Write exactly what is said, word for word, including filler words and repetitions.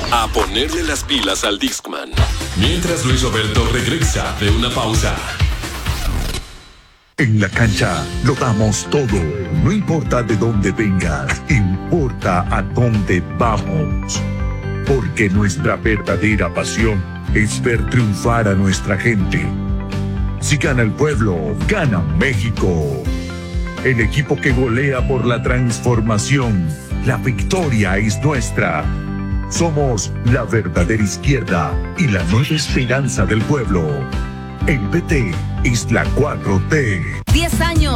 A ponerle las pilas al Discman. Mientras Luis Roberto regresa de una pausa. En la cancha lo damos todo. No importa de dónde vengas, importa a dónde vamos. Porque nuestra verdadera pasión es ver triunfar a nuestra gente. Si gana el pueblo, gana México. El equipo que golea por la transformación. La victoria es nuestra. Somos la verdadera izquierda y la nueva esperanza del pueblo. El P T es la cuatro T. diez años